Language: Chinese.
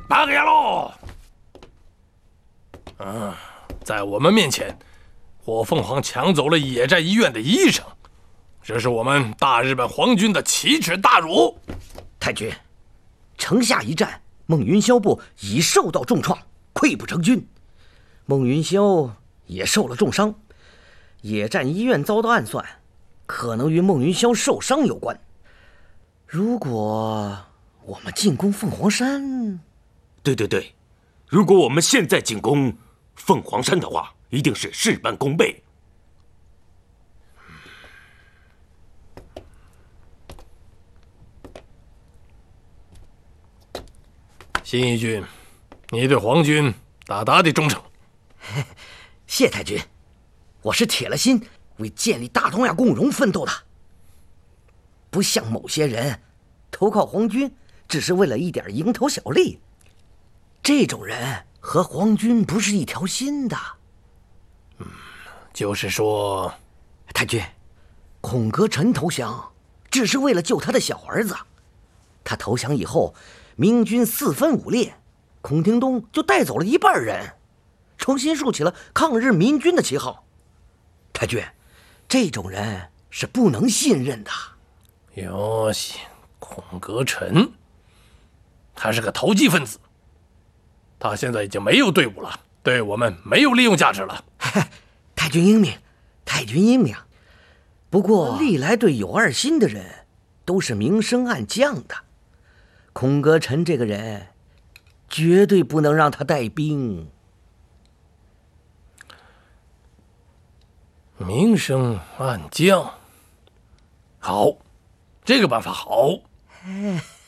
拔给喽！在我们面前，火凤凰抢走了野战医院的医生，这是我们大日本皇军的奇耻大辱。 太君，城下一战，孟云霄部已受到重创，溃不成军。孟云霄也受了重伤，野战医院遭到暗算，可能与孟云霄受伤有关。如果我们进攻凤凰山， 对，如果我们现在进攻凤凰山的话，一定是事半功倍。 新一军，你对皇军大大的忠诚。 谢太君，我是铁了心为建立大东亚共荣奋斗的，不像某些人投靠皇军只是为了一点蝇头小利，这种人和皇军不是一条心的。 就是说， 太君，孔格臣投降只是为了救他的小儿子，他投降以后，明军四分五裂，孔廷东就带走了一半人，重新竖起了抗日民军的旗号。太君，这种人是不能信任的。 哟西，孔格臣，他是个投机分子，他现在已经没有队伍了，对我们没有利用价值了。 太君英明，太君英明。不过历来对有二心的人都是明升暗降的，孔格臣这个人绝对不能让他带兵。 明升暗降，好，这个办法好。